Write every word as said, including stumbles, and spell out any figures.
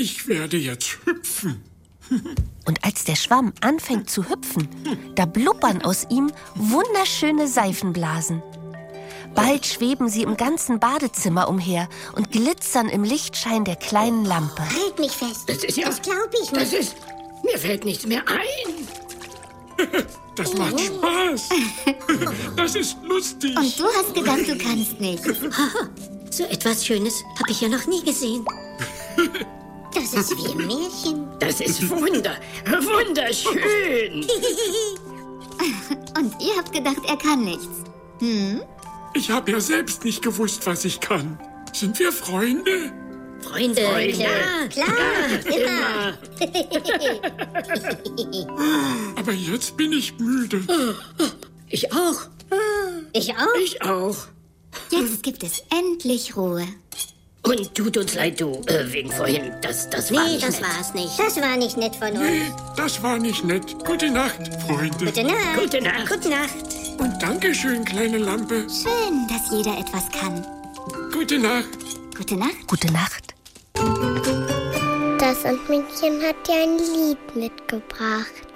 Ich werde jetzt hüpfen. Und als der Schwamm anfängt zu hüpfen, da blubbern aus ihm wunderschöne Seifenblasen. Bald schweben sie im ganzen Badezimmer umher und glitzern im Lichtschein der kleinen Lampe. Halt mich fest. Das ist ja... Das glaube ich nicht. Das ist... Mir fällt nichts mehr ein. Das macht Spaß. Das ist lustig. Und du hast gedacht, du kannst nicht. So etwas Schönes habe ich ja noch nie gesehen. Das ist wie im Märchen. Das ist wunder, wunderschön. Und ihr habt gedacht, er kann nichts. Hm? Ich habe ja selbst nicht gewusst, was ich kann. Sind wir Freunde? Freunde, Freunde. klar. Klar, immer. Aber jetzt bin ich müde. Ich auch. Ich auch. Ich auch. Jetzt gibt es endlich Ruhe. Und tut uns leid, du, äh, wegen vorhin. Das, das war Nee, nicht das nett. war's nicht. Das war nicht nett von uns. Nee, das war nicht nett. Gute Nacht, Freunde. Gute Nacht. Gute Nacht. Gute Nacht. Und Dankeschön, kleine Lampe. Schön, dass jeder etwas kann. Gute Nacht. Gute Nacht. Gute Nacht. Das Sandmännchen hat dir ein Lied mitgebracht.